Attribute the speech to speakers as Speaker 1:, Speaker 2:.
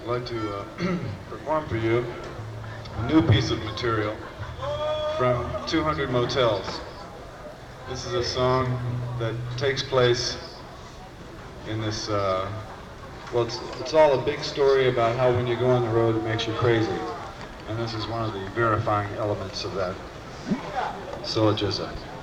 Speaker 1: like to perform for you a new piece of material from 200 Motels. This is a song that takes place in this, well, it's all a big story about how when you go on the road it makes you crazy. And this is one of the verifying elements of that syllogism.